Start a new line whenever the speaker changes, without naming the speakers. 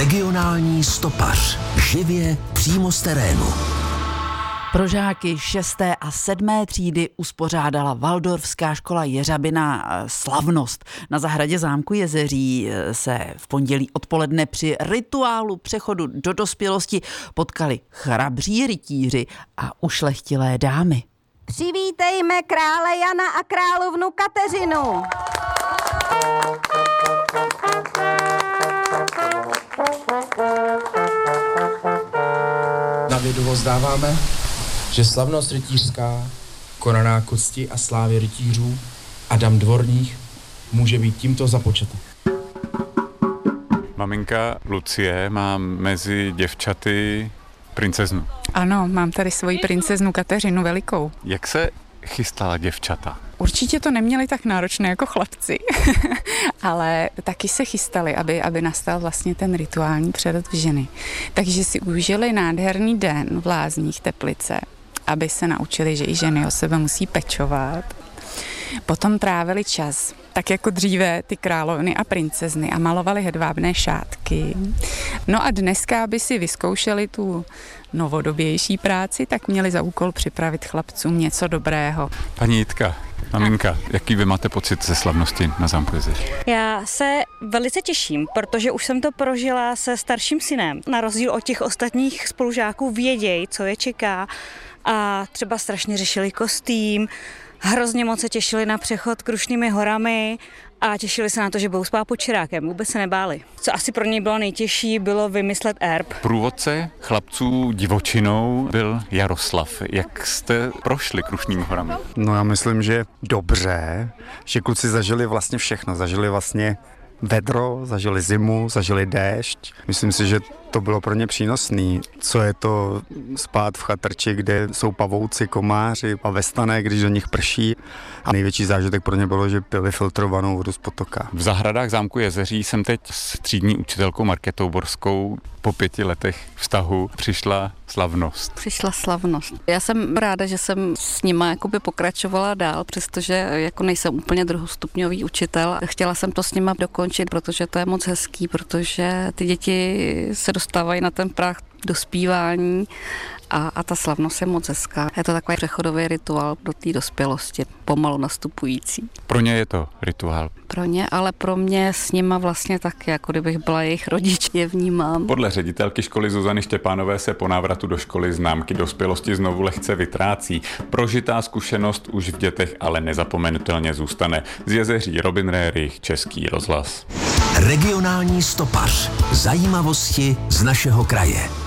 Regionální stopař. Živě přímo z terénu.
Pro žáky 6. a 7. třídy uspořádala Waldorfská škola Jeřabina slavnost. Na zahradě zámku Jezeří se v pondělí odpoledne při rituálu přechodu do dospělosti potkali chrabří rytíři a ušlechtilé dámy.
Přivítejme krále Jana a královnu Kateřinu.
Na vědomost dáváme, že slavnost rytířská, konaná k cti a slávě rytířů Adam Dvorních, může být tímto započata.
Maminka Lucie má mezi děvčaty princeznu.
Ano, mám tady svoji princeznu Kateřinu Velikou.
Jak se chystala děvčata?
Určitě to neměli tak náročné jako chlapci, ale taky se chystali, aby nastal vlastně ten rituální přerod v ženy. Takže si užili nádherný den v Lázních Teplice, aby se naučili, že i ženy o sebe musí pečovat. Potom trávili čas, tak jako dříve ty královny a princezny a malovali hedvábné šátky. No a dneska, aby si vyzkoušeli tu novodobější práci, tak měli za úkol připravit chlapcům něco dobrého.
Paní Jitka, maminka, jaký vy máte pocit ze slavnosti na zámku Jezeří?
Já se velice těším, protože už jsem to prožila se starším synem. Na rozdíl od těch ostatních spolužáků vědějí, co je čeká a třeba strašně řešili kostým, hrozně moc se těšili na přechod Krušnými horami a těšili se na to, že budou spát pod čirákem. Vůbec se nebáli. Co asi pro něj bylo nejtěžší, bylo vymyslet erb.
Průvodce chlapců divočinou byl Jaroslav. Jak jste prošli Krušnými horami?
No já myslím, že dobře, že kluci zažili vlastně všechno. Zažili vlastně vedro, zažili zimu, zažili déšť. Myslím si, že to bylo pro ně přínosný. Co je to spát v chatrči, kde jsou pavouci, komáři a ve stane, když do nich prší. A největší zážitek pro ně bylo, že pili filtrovanou vodu z potoka.
V zahradách zámku Jezeří jsem teď s třídní učitelkou Markétou Borskou po 5 letech vztahu přišla slavnost.
Přišla slavnost. Já jsem ráda, že jsem s nima jakoby pokračovala dál, přestože jako nejsem úplně druhostupňový učitel. Chtěla jsem to s nima dokončit, protože to je moc hezký, protože ty děti se dostávají na ten prah dospívání a ta slavnost je moc hezká. Je to takový přechodový rituál do té dospělosti, pomalu nastupující.
Pro ně je to rituál.
Pro ně, ale pro mě s nima vlastně taky, jako kdybych byla jejich rodič, je vnímám.
Podle ředitelky školy Zuzany Štěpánové se po návratu do školy známky dospělosti znovu lehce vytrácí. Prožitá zkušenost už v dětech ale nezapomenutelně zůstane. Z Jezeří Robin Rerich, Český rozhlas.
Regionální stopař. Zajímavosti z našeho kraje.